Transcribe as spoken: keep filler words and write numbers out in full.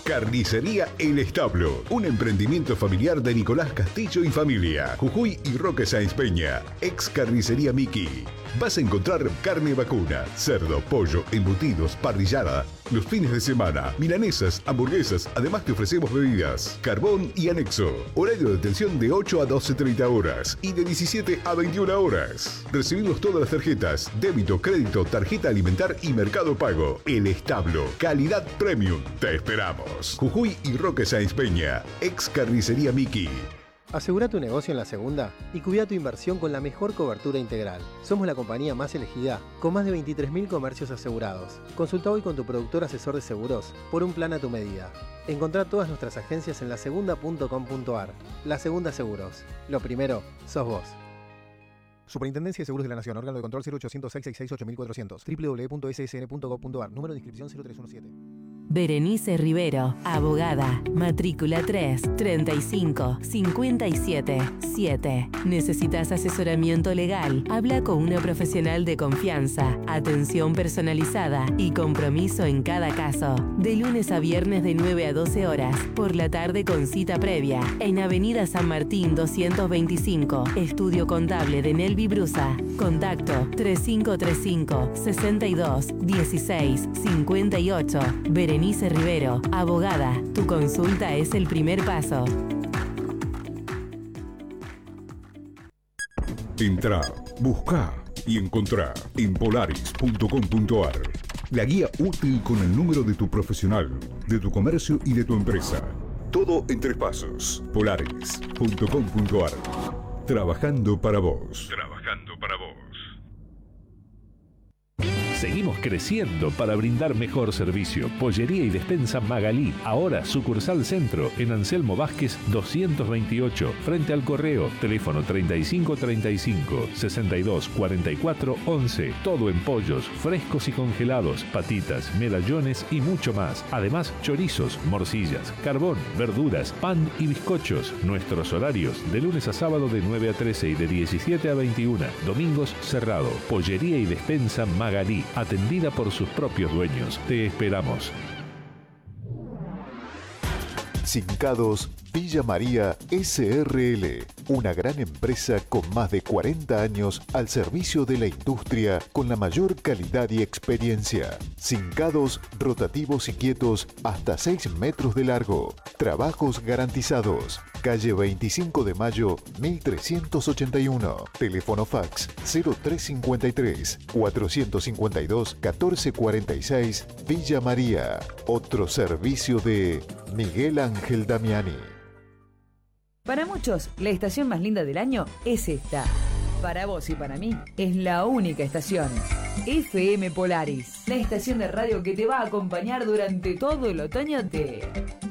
Carnicería El Establo, un emprendimiento familiar de Nicolás Castillo y familia, Jujuy y Roque Sáenz Peña, ex Carnicería Miki. Vas a encontrar carne vacuna, cerdo, pollo, embutidos, parrillada, los fines de semana, milanesas, hamburguesas, además te ofrecemos bebidas, carbón y anexo. Horario de atención de ocho a doce treinta horas y de diecisiete a veintiuna horas. Recibimos todas las tarjetas, débito, crédito, tarjeta alimentar y mercado pago. El Establo, calidad premium. Te esperamos. Jujuy y Roque Sáenz Peña, ex Carnicería Miki. Asegura tu negocio en la segunda y cuida tu inversión con la mejor cobertura integral. Somos la compañía más elegida, con más de veintitrés mil comercios asegurados. Consulta hoy con tu productor asesor de seguros por un plan a tu medida. Encontrá todas nuestras agencias en la segunda punto com punto ar. La Segunda Seguros. Lo primero, sos vos. Superintendencia de Seguros de la Nación. Órgano de control cero ochocientos seis sesenta y seis ocho mil cuatrocientos. doble u doble u doble u punto ese ese ene punto gob punto ar. Número de inscripción cero tres uno siete. Berenice Rivero, abogada, matrícula tres, treinta y cinco, cincuenta y siete, siete. ¿Necesitas asesoramiento legal? Habla con una profesional de confianza, atención personalizada y compromiso en cada caso. De lunes a viernes de nueve a doce horas, por la tarde con cita previa, en Avenida San Martín doscientos veinticinco, Estudio Contable de Nelvi Brusa. Contacto tres cinco tres cinco, sesenta y dos, dieciséis, cincuenta y ocho. Berenice Rivero, abogada. Tu consulta es el primer paso. Entrá, buscá y encontrá en polaris punto com punto ar la guía útil con el número de tu profesional, de tu comercio y de tu empresa. Todo en tres pasos. polaris punto com punto ar. Trabajando para vos. Trabajando para vos. Seguimos creciendo para brindar mejor servicio. Pollería y despensa Magalí, ahora sucursal centro, en Anselmo Vázquez doscientos veintiocho, frente al correo, teléfono treinta y cinco treinta y cinco, sesenta y dos cuarenta y cuatro once. Todo en pollos, frescos y congelados, patitas, medallones y mucho más. Además, chorizos, morcillas, carbón, verduras, pan y bizcochos. Nuestros horarios, de lunes a sábado de nueve a trece y de diecisiete a veintiuna. Domingos cerrado. Pollería y despensa Magalí, atendida por sus propios dueños. Te esperamos. Cincados Villa María S R L, una gran empresa con más de cuarenta años al servicio de la industria con la mayor calidad y experiencia. Cincados rotativos y quietos hasta seis metros de largo. Trabajos garantizados. Calle veinticinco de mayo, mil trescientos ochenta y uno. Teléfono fax cero tres cincuenta y tres, cuatrocientos cincuenta y dos, catorce cuarenta y seis, Villa María. Otro servicio de Miguel Ángel Damiani. Para muchos, la estación más linda del año es esta. Para vos y para mí, es la única estación. F M Polaris, la estación de radio que te va a acompañar durante todo el otoño de...